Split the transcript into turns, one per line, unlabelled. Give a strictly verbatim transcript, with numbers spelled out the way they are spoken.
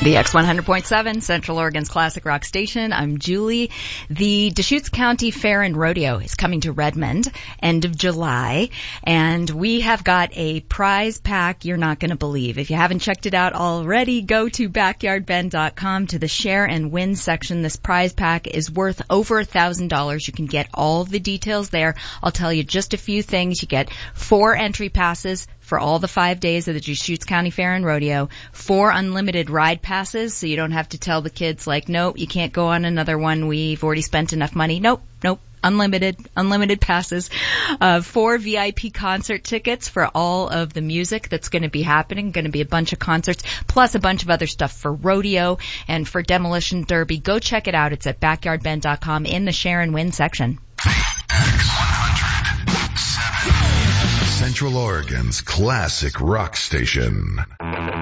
The X one hundred point seven, Central Oregon's classic rock station. I'm Julie. The Deschutes County Fair and Rodeo is coming to Redmond end of July, and we have got a prize pack you're not going to believe. If you haven't checked it out already, go to backyard bend dot com to the share and win section. This prize pack is worth over a thousand dollars. You can get all the details there. I'll tell you just a few things. You get four entry passes for all the five days of the Deschutes County Fair and Rodeo, four unlimited ride passes, so you don't have to tell the kids, like, nope, you can't go on another one, we've already spent enough money. Nope, nope, unlimited, unlimited passes. Uh, four V I P concert tickets for all of the music that's going to be happening, going to be a bunch of concerts, plus a bunch of other stuff for rodeo and for Demolition Derby. Go check it out. It's at backyard bend dot com in the share and win section.
Central Oregon's classic rock station.